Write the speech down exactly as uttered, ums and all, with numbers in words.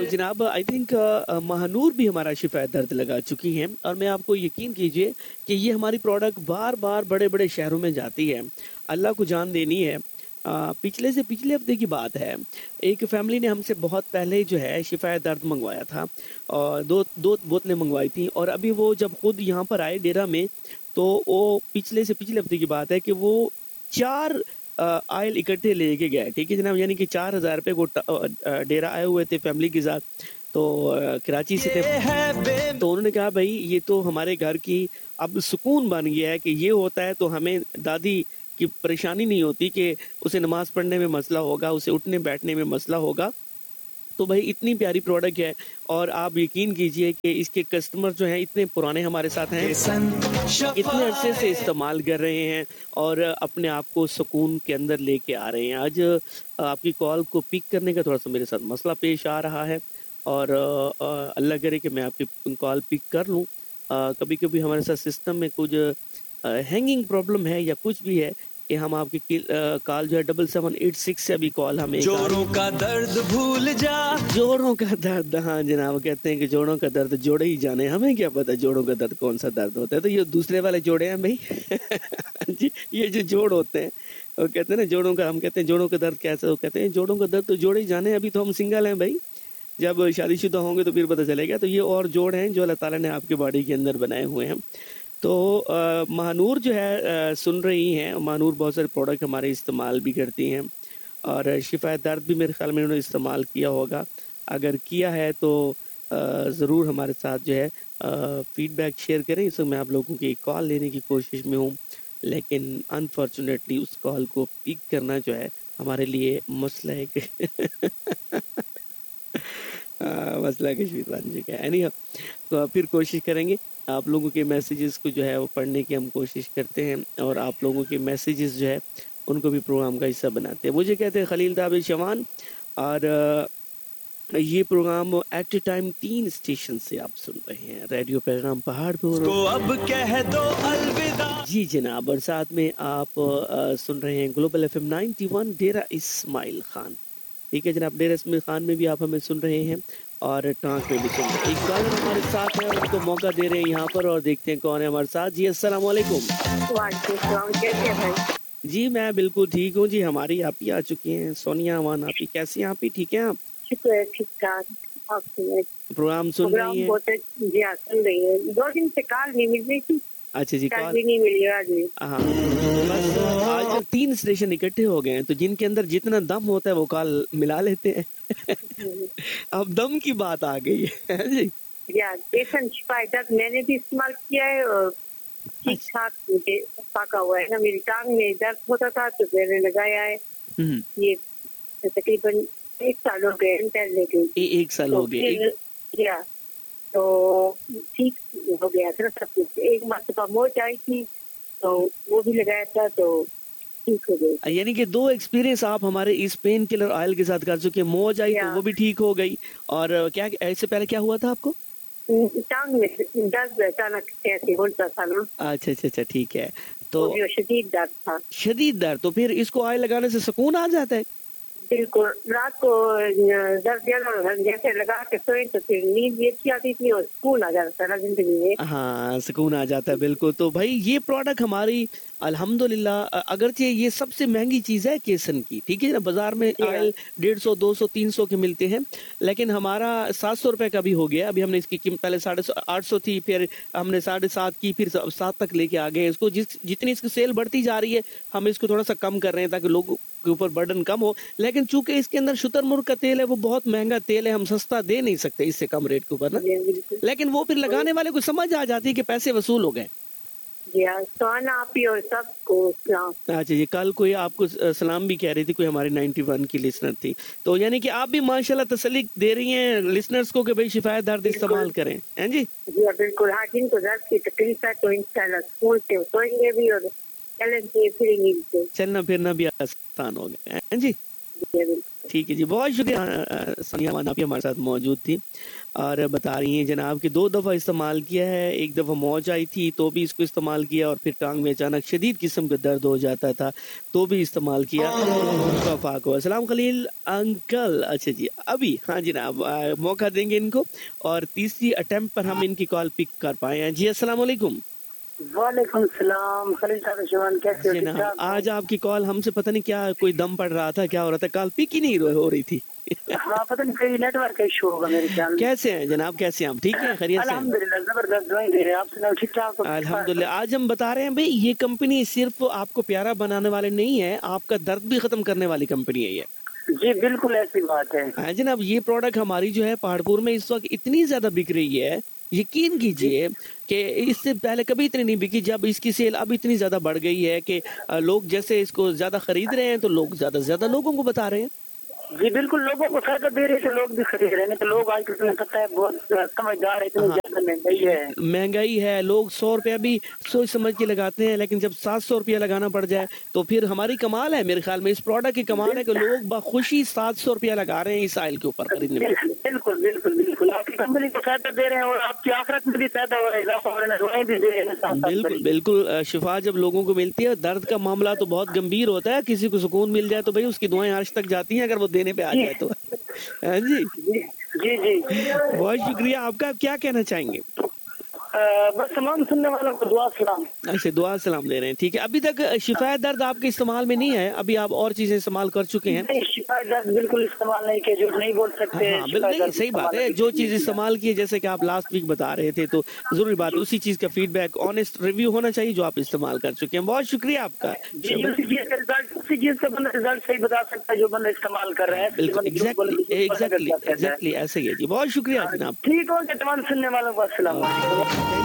जनाब I think Mahnoor भी हमारा शिफायत दर्द लगा चुकी हैं और मैं आपको यकीन कीजिए कि ये हमारी प्रोडक्ट बार बार बड़े बड़े शहरों में जाती है। अल्लाह को जान देनी है। आ, पिछले से पिछले हफ्ते की बात है, एक फैमिली ने हमसे बहुत पहले जो है शिफायत दर्द मंगवाया था और दो दो बोतलें मंगवाई थी और अभी वो जब खुद यहाँ पर आए डेरा में तो वो पिछले से पिछले हफ्ते की बात है कि वो चार आयल इकट्ठे लेके गए। ठीक है जनाब, यानी कि चार हजार रुपये को डेरा आए हुए थे फैमिली के साथ, तो कराची से थे। तो उन्होंने कहा भाई ये तो हमारे घर की अब सुकून बन गया है कि ये होता है तो हमें दादी की परेशानी नहीं होती कि उसे नमाज पढ़ने में मसला होगा, उसे उठने बैठने में मसला होगा। तो भाई इतनी प्यारी प्रोडक्ट है और आप यकीन कीजिए कि इसके कस्टमर जो हैं इतने पुराने हमारे साथ हैं, इतने अरसे से इस्तेमाल कर रहे हैं और अपने आप को सुकून के अंदर लेके आ रहे हैं। आज आपकी कॉल को पिक करने का थोड़ा सा मेरे साथ मसला पेश आ रहा है और अल्लाह करे कि मैं आपकी कॉल पिक कर लूँ। कभी कभी हमारे साथ सिस्टम में कुछ हैंगिंग प्रॉब्लम है या कुछ भी है कि हम आपकी कॉल जो है डबल सेवन एट सिक्स से अभी कॉल हमें जोड़ों का दर्द भूल जा, जोड़ों का दर्द, हाँ जनाब कहते हैं कि जोड़ों का दर्द जोड़े ही जाने, हमें क्या पता जोड़ों का दर्द कौन सा दर्द होता है। तो ये दूसरे वाले जोड़े हैं भाई जी, ये जो जोड़ होते हैं वो कहते हैं ना जोड़ों का, हम कहते हैं जोड़ों का दर्द कैसे, वो कहते हैं जोड़ों का दर्द तो जोड़े ही जाने, अभी तो हम सिंगल हैं भाई, जब शादीशुदा होंगे तो फिर पता चलेगा। तो ये और जोड़ हैं जो अल्लाह ताला ने आपके बॉडी के अंदर बनाए हुए हैं। तो आ, महानूर जो है आ, सुन रही हैं, महानूर बहुत सारे प्रोडक्ट हमारे इस्तेमाल भी करती हैं और शिफायत दर्द भी मेरे ख्याल में उन्होंने इस्तेमाल किया होगा। अगर किया है तो ज़रूर हमारे साथ जो है फीडबैक शेयर करें। इस वक्त मैं आप लोगों की कॉल लेने की कोशिश में हूँ, लेकिन अनफॉर्चुनेटली उस कॉल को पिक करना जो है हमारे लिए मसला है कि मसला कश्मीर बन चुका है। एनी तो फिर कोशिश करेंगे, आप लोगों के मैसेजेस को जो है वो पढ़ने की हम कोशिश करते हैं और आप लोगों के मैसेजेस जो है उनको भी प्रोग्राम का हिस्सा बनाते हैं। मुझे कहते हैं खलील ताबिर शवान और ये प्रोग्राम एट ए टाइम तीन स्टेशन से आप सुन रहे हैं, रेडियो पैगाम पहाड़पुर को अब कह दो अलविदा, जी जनाब, और साथ में आप आ, सुन रहे हैं global F M ninety one डेरा इस्माइल खान। ठीक है जनाब, डेरा इस्माइल खान में भी आप हमें सुन रहे हैं और टांक में भी सुन रहे हैं। एक कॉलर हमारे साथ है, उनको मौका दे रहे हैं यहाँ पर और देखते हैं कौन है हमारे साथ। जी अस्सलाम वालेकुम। कैसे हैं? जी मैं बिल्कुल ठीक हूँ जी। हमारी आप ही आ चुकी हैं, सोनिया अमान आप ही, कैसी हैं आप ही? ठीक है आप? शुक्र है, ठीक ठाक। आप सुने प्रोग्राम सुन रही हैं? बहुत जी हाँ सुन रही है। दो दिन से कॉल नहीं मिल रही थी। अच्छा जी, कॉल भी नहीं मिली आज। हाँ बस आज जब तीन स्टेशन इकट्ठे हो गए हैं तो जिनके अंदर जितना दम होता है वो कॉल मिला लेते हैं अब दम की बात आ गई है जी। यार बेसन शिफायत दर्द मैंने भी इस्तेमाल किया है और ठीक ठाक मुझे पाका हुआ है ना। मेरी टांग में दर्द होता था तो मैंने लगाया है। ये तकरीबन एक साल हो गए पहले गई। ए, एक साल तो हो गए या तो ठीक हो गया था सब कुछ। एक मरतबा मोच आई थी तो वो भी लगाया था तो ठीक हो गई। यानी कि दो एक्सपीरियंस आप हमारे इस पेन किलर ऑयल के साथ कर चुके हैं। मोज आई तो वो भी ठीक हो गई, और क्या ऐसे पहले क्या हुआ था आपको? टांग में दर्द अचानक कैसे होता था ना। अच्छा अच्छा अच्छा ठीक है। तो शदीद दर्द था। शदीद दर्द, तो फिर इसको ऑयल लगाने से सुकून आ जाता है? बिल्कुल, रात को दर्द ज्यादा जैसे लगा के सोए तो फिर नींद भी अच्छी आती थी और सुकून आ जाता था जिंदगी में। हाँ सुकून आ जाता है बिल्कुल। तो भाई ये प्रोडक्ट हमारी अल्हम्दुलिल्लाह, अगरचे ये सबसे महंगी चीज है केसन की, ठीक है ना। बाजार में ऑयल डेढ़ सौ दो सौ तीन सौ के मिलते हैं, लेकिन हमारा सात सौ रुपए का भी हो गया। अभी हमने इसकी कीमत पहले साढ़े आठ सौ थी, फिर हमने साढ़े सात की, फिर सात तक लेके आ गए इसको। जिस जितनी इसकी सेल बढ़ती जा रही है हम इसको थोड़ा सा कम कर रहे हैं ताकि लोगों के ऊपर बर्डन कम हो। लेकिन चूंकि इसके अंदर शुतुरमुर्ग का तेल है, वो बहुत महंगा तेल है, हम सस्ता दे नहीं सकते इससे कम रेट के ऊपर ना। लेकिन वो फिर लगाने वाले को समझ आ जाती है कि पैसे वसूल हो गए। अच्छा जी, कल कोई आपको सलाम भी कह रही थी, कोई हमारी इक्यानवे की लिसनर थी। तो यानी कि आप भी माशाल्लाह तसल्ली दे रही हैं लिसनर्स को कि भाई शिफायत दर्द इस्तेमाल करें, हैं जी? जी बिल्कुल। हाँ, जिनको दर्द की तकलीफ है तो इंशाल्लाह स्कूल से सोएंगे भी और चलेंगे फिरेंगे भी, चलना फिरना भी आसान हो गया, हैं जी? ठीक है जी, बहुत शुक्रिया सानिया मान, आप हमारे साथ मौजूद थी और बता रही हैं जनाब कि दो दफ़ा इस्तेमाल किया है। एक दफ़ा मौज आई थी तो भी इसको इस्तेमाल किया, और फिर टांग में अचानक शदीद किस्म का दर्द हो जाता था तो भी इस्तेमाल किया। वफाक हुआ। सलाम खलील अंकल। अच्छा जी, अभी हाँ जनाब मौका देंगे इनको और तीसरी अटेम्प्ट पर हम इनकी कॉल पिक कर पाए। जी अस्सलाम वालेकुम। वालेकुम सलाम खलील साहब, शिवान कैसे हो? जनाब आज आपकी कॉल हमसे पता नहीं क्या कोई दम पड़ रहा था, क्या हो रहा था, कॉल पिक ही नहीं हो रही थी। हाँ पता नहीं कोई नेटवर्क का इशू होगा मेरे ख्याल में। कैसे हैं जनाब, कैसे हैं आप? ठीक है, खैरियत से? अल्हम्दुलिल्लाह जबरदस्त दुआएं दे रहे हैं, आप सुनाओ ठीक ठाक? अल्हम्दुलिल्लाह। आज हम बता रहे हैं भाई ये कंपनी सिर्फ आपको प्यारा बनाने वाले नहीं है, आपका दर्द भी खत्म करने वाली कंपनी है ये। जी बिल्कुल ऐसी बात है। हाँ जनाब, ये प्रोडक्ट हमारी जो है पहाड़पुर में इस वक्त इतनी ज्यादा बिक रही है, यकीन कीजिए कि इससे पहले कभी इतनी नहीं बिकी। जब इसकी सेल अब इतनी ज्यादा बढ़ गई है कि लोग जैसे इसको ज्यादा खरीद रहे हैं तो लोग ज्यादा से ज्यादा लोगों को बता रहे हैं। जी बिल्कुल, लोगों को फायदा दे रहे थे, लोग भी खरीद रहे हैं। तो लोग आज तुम्हें पता है बहुत समझदार है, इतनी ज्यादा महंगाई है महंगाई है लोग सौ रुपया भी सोच समझ के लगाते हैं, लेकिन जब सात सौ रुपया लगाना पड़ जाए तो फिर हमारी कमाल है। मेरे ख्याल में इस प्रोडक्ट की कमाल है कि लोग बखुशी सात सौ रुपया लगा रहे हैं इस आयल के ऊपर खरीदने में। बिल्कुल बिल्कुल बिल्कुल, आपकी कंपनी को फायदा दे रहे हैं और आपकी आखिरत में भी फायदा हो रहा है, भी दे रहे हैं। बिल्कुल बिल्कुल, शिफा जब लोगों को मिलती है, दर्द का मामला तो बहुत गंभीर होता है, किसी को सुकून मिल जाए तो भाई उसकी दुआएं आज तक जाती हैं अगर वो देने पे आ जाए तो। हाँ जी जी जी जी, बहुत शुक्रिया आपका। क्या कहना चाहेंगे? आ, बस तमाम सुनने वालों को दुआ सलाम। अच्छा, दुआ सलाम दे रहे हैं, ठीक है। अभी तक शिफा दर्द आपके इस्तेमाल में नहीं है, अभी आप और चीजें इस्तेमाल कर चुके हैं? नहीं, शिफा दर्द बिल्कुल इस्तेमाल नहीं किया, जो नहीं बोल सकते। हाँ, नहीं, सही बात है, जो चीज इस्तेमाल की है, जैसे कि आप लास्ट वीक बता रहे थे, तो जरूरी बात है उसी चीज का फीडबैक ऑनेस्ट रिव्यू होना चाहिए जो आप इस्तेमाल कर चुके हैं। बहुत शुक्रिया आपका। उसी चीज का बंदा रिजल्ट सही बता सकता है जो बंदा इस्तेमाल कर रहा है। बिल्कुल एग्जैक्टली एग्जैक्टली एग्जैक्टली ऐसे ही है जी। बहुत शुक्रिया जनाब। ठीक हो गया, तमाम सुनने वालों को अस्सलाम।